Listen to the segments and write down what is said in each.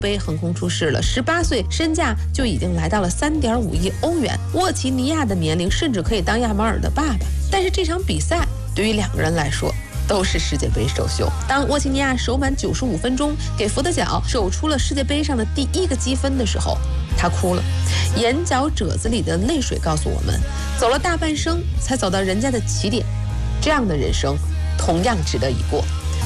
杯横空出世了，18岁身价就已经来到了3.5亿欧元。沃奇尼亚的年龄甚至可以当亚马尔的爸爸。但是这场比赛对于2个人来说都是世界杯首秀。当沃奇尼亚守满95分钟，给福德角守出了世界杯上的第1个积分的时候，他哭了，眼角褶子里的泪水告诉我们，走了大半生才走到人家的起点，这样的人生同样值得一过。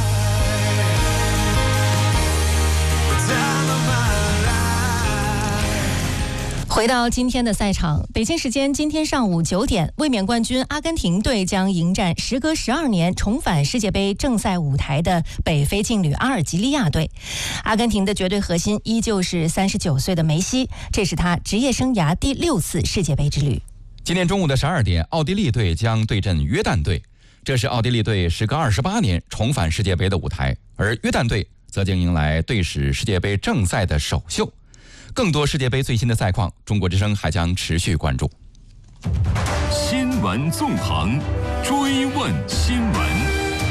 回到今天的赛场，北京时间今天上午9点，卫冕冠军阿根廷队将迎战时隔12年重返世界杯正赛舞台的北非劲旅阿尔及利亚队。阿根廷的绝对核心依旧是39岁的梅西，这是他职业生涯第6次世界杯之旅。 今天中午的12点，奥地利队将对阵约旦队，这是奥地利队时隔28年重返世界杯的舞台，而约旦队则将迎来队史世界杯正赛的首秀。更多世界杯最新的赛况，中国之声还将持续关注。 新闻纵横，追问新闻。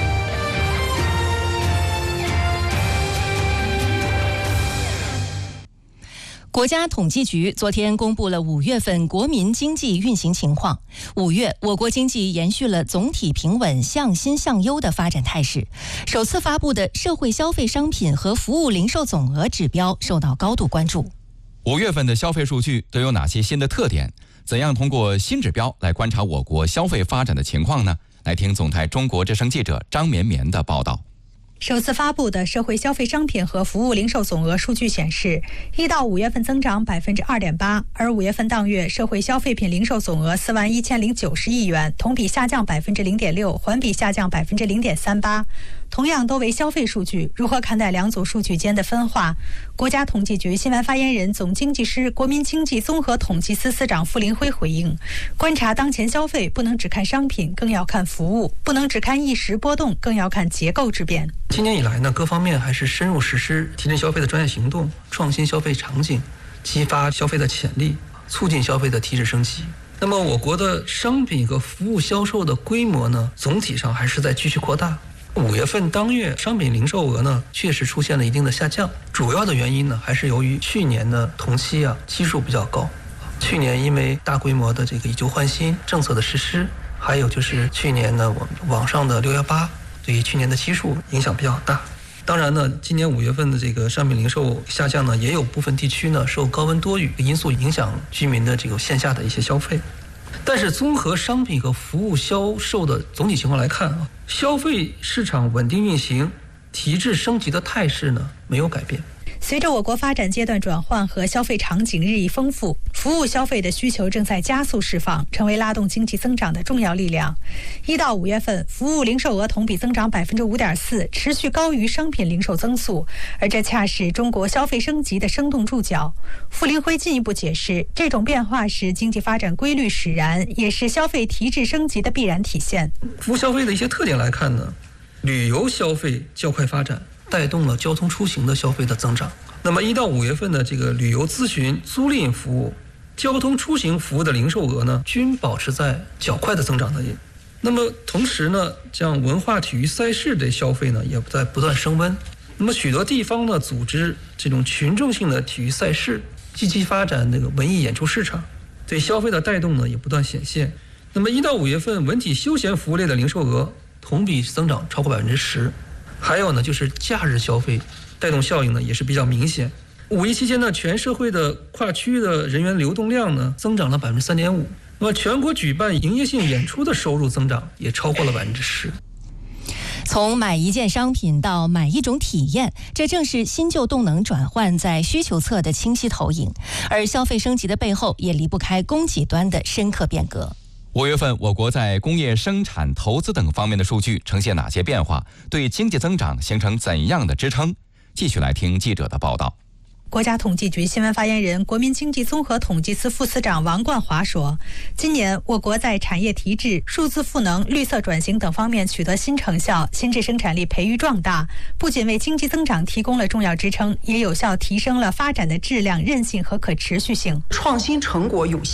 国家统计局昨天公布了5月份国民经济运行情况。5月，我国经济延续了总体平稳、向新向优的发展态势。首次发布的社会消费商品和服务零售总额指标受到高度关注。 5月份的消费数据都有哪些新的特点？怎样通过新指标来观察我国消费发展的情况呢？来听总台中国之声记者张绵绵的报道。 首次发布的社会消费商品和服务零售总额数据显示，1到5月份增长2.8%，而5月份当月社会消费品零售总额41090亿元，同比下降0.6%，环比下降0.38%。同样都为消费数据，如何看待两组数据间的分化？国家统计局新闻发言人、总经济师、国民经济综合统计司司长傅林辉回应：观察当前消费，不能只看商品，更要看服务；不能只看一时波动，更要看结构之变。 今年以来呢，各方面还是深入实施提振消费的专业行动，创新消费场景，激发消费的潜力，促进消费的提质升级。那么我国的商品和服务销售的规模呢，总体上还是在继续扩大。5月份当月商品零售额呢，确实出现了一定的下降，主要的原因呢，还是由于去年的同期基数比较高。去年因为大规模的这个以旧换新政策的实施，还有就是去年呢网上的618，对于去年的基数影响比较大。当然呢，今年5月份的这个商品零售下降呢，也有部分地区呢受高温多雨的因素影响居民的这个线下的一些消费。但是综合商品和服务销售的总体情况来看消费市场稳定运行、提质升级的态势呢没有改变。 随着我国发展阶段转换和消费场景日益丰富，服务消费的需求正在加速释放，成为拉动经济增长的重要力量。1到5月份，服务零售额同比增长5.4%，持续高于商品零售增速，而这恰是中国消费升级的生动注脚。傅林辉进一步解释，这种变化是经济发展规律使然，也是消费提质升级的必然体现。 服务消费的一些特点来看呢，旅游消费较快发展，带动了交通出行的消费的增长。那么1到5月份的这个旅游咨询、租赁服务、交通出行服务的零售额呢，均保持在较快的增长的。那么同时呢，像文化体育赛事的消费呢，也在不断升温。那么许多地方呢，组织这种群众性的体育赛事，积极发展那个文艺演出市场，对消费的带动呢也不断显现。那么1到5月份文体休闲服务类的零售额同比增长超过10%。还有呢，就是假日消费带动效应呢也是比较明显。5一期间呢，全社会的跨区的人员流动量呢增长了3.5%，那么全国举办营业性演出的收入增长也超过了10%。 从买一件商品到买一种体验，这正是新旧动能转换在需求侧的清晰投影，而消费升级的背后也离不开供给端的深刻变革。 5月份，我国在工业生产、投资等方面的数据呈现哪些变化？对经济增长形成怎样的支撑？继续来听记者的报道。 国家统计局新闻发言人、国民经济综合统计司副司长王冠华说，今年我国在产业提质、数字赋能、绿色转型等方面取得新成效，新质生产力培育壮大，不仅为经济增长提供了重要支撑，也有效提升了发展的质量、韧性和可持续性。 创新成果涌现，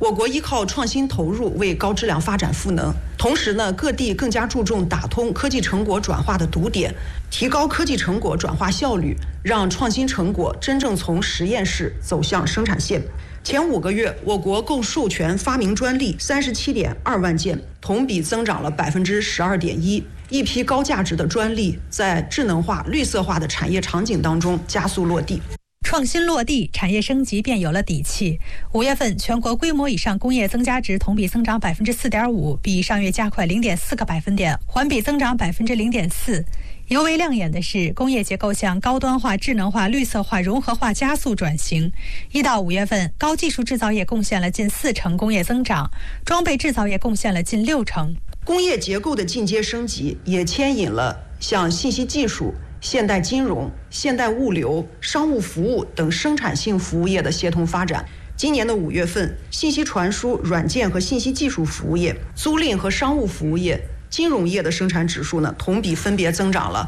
我国依靠创新投入为高质量发展赋能，同时呢，各地更加注重打通科技成果转化的堵点，提高科技成果转化效率，让创新成果真正从实验室走向生产线。前5个月，我国共授权发明专利37.2万件，同比增长了12.1%。一批高价值的专利在智能化、绿色化的产业场景当中加速落地。 创新落地，产业升级便有了底气。5月份全国规模以上工业增加值同比增长4.5%，比上月加快0.4个百分点，环比增长0.4%。尤为亮眼的是，工业结构向高端化、智能化、绿色化、融合化加速转型。1到5月份，高技术制造业贡献了近40%工业增长，装备制造业贡献了近60%。 工业结构的进阶升级也牵引了像信息技术、现代金融、现代物流、商务服务等生产性服务业的协同发展。今年的5月份，信息传输、软件和信息技术服务业、租赁和商务服务业、金融业的生产指数呢，同比分别增长了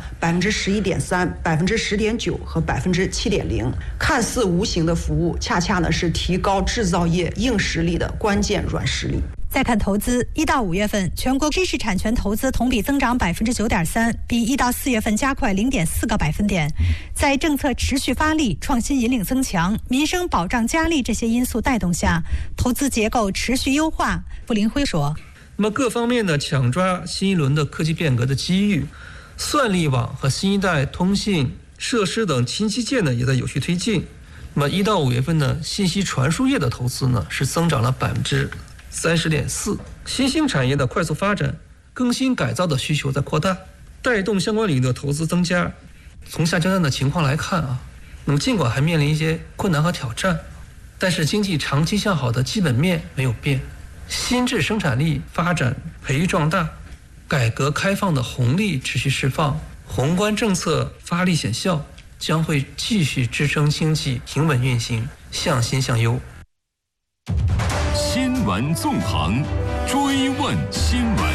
11.3%、10.9%和7.0%。看似无形的服务，恰恰呢是提高制造业硬实力的关键软实力。 再看投资，1到5月份，全国知识产权投资同比增长9.3%，比1到4月份加快0.4个百分点。在政策持续发力、创新引领增强、民生保障加力这些因素带动下，投资结构持续优化。傅林辉说：“ 那么各方面呢，抢抓新一轮的科技变革的机遇，算力网和新一代通信设施等新基建呢也在有序推进。那么1到5月份呢，信息传输业的投资呢是增长了30.4%，新兴产业的快速发展，更新改造的需求在扩大，带动相关领域的投资增加。从下阶段的情况来看啊，那么尽管还面临一些困难和挑战，但是经济长期向好的基本面没有变，新质生产力发展培育壮大，改革开放的红利持续释放，宏观政策发力显效，将会继续支撑经济平稳运行，向新向优。 新闻纵横，追问新闻。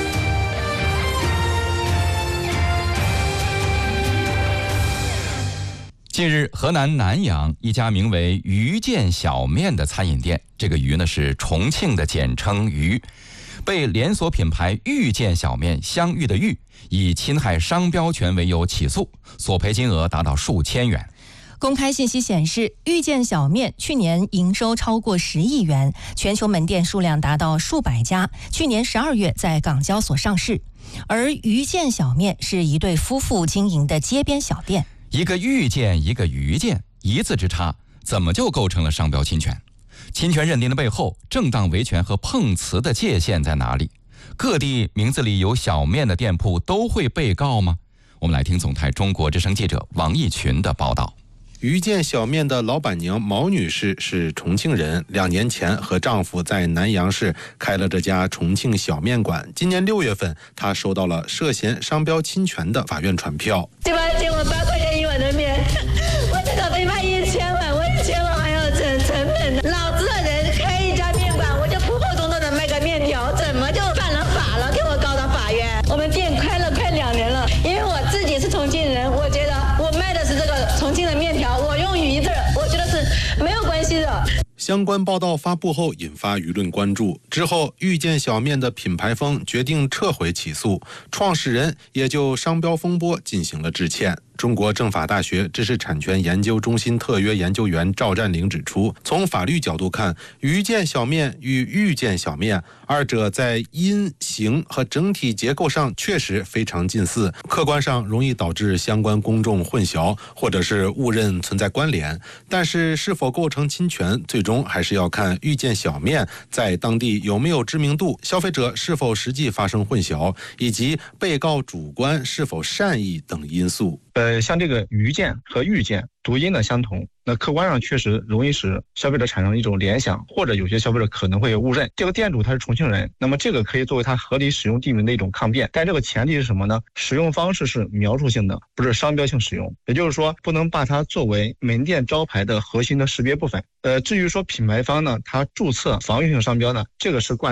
近日，河南南阳一家名为鱼见小面的餐饮店，这个鱼呢是重庆的简称鱼，被连锁品牌遇见小面相遇的遇以侵害商标权为由起诉，索赔金额达到数千元。 公开信息显示，遇见小面去年营收超过10亿元，全球门店数量达到数百家，去年12月在港交所上市。而遇见小面是一对夫妇经营的街边小店， 一个遇见，一个鱼见，一字之差，怎么就构成了商标侵权？侵权认定的背后，正当维权和碰瓷的界限在哪里？各地名字里有小面的店铺都会被告吗？我们来听总台中国之声记者王义群的报道。 遇见小面的老板娘毛女士是重庆人，2年前和丈夫在南阳市开了这家重庆小面馆。今年6月份，她收到了涉嫌商标侵权的法院传票。 对吧？结果8块钱一碗的面，我这个被卖1000碗，我1000碗还要成本的。老子的人开一家面馆，我就普普通通的卖个面条，怎么就犯了法了？给我告到法院。我们店开了快2年了，因为我自己是重庆人，我觉得我卖的是这个重庆的面条，我用鱼字，我觉得是没有关系的。 相关报道发布后引发舆论关注，之后遇见小面的品牌方决定撤回起诉，创始人也就商标风波进行了致歉。中国政法大学知识产权研究中心特约研究员赵占领指出，从法律角度看，遇见小面与遇见小面二者在音、形和整体结构上确实非常近似，客观上容易导致相关公众混淆或者是误认存在关联。但是是否构成侵权，最终还是要看遇见小面在当地有没有知名度，消费者是否实际发生混淆，以及被告主观是否善意等因素。 像这个遇见和遇见读音的相同，那客观上确实容易使消费者产生一种联想，或者有些消费者可能会有误认。这个店主他是重庆人，那么这个可以作为他合理使用地名的一种抗辩，但这个前提是什么呢？使用方式是描述性的，不是商标性使用，也就是说不能把它作为门店招牌的核心的识别部分。至于说品牌方呢，他注册防御性商标呢，这个是惯例。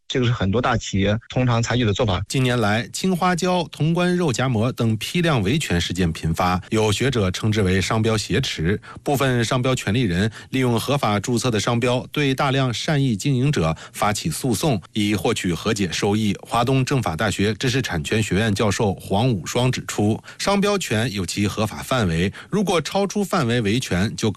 这个是很多大企业通常采取的做法。 近年来，青花椒、潼关肉夹馍等批量维权事件频发，有学者称之为商标挟持。部分商标权利人利用合法注册的商标，对大量善意经营者发起诉讼，以获取和解收益。华东政法大学知识产权学院教授黄武双指出，商标权有其合法范围，如果超出范围维权，就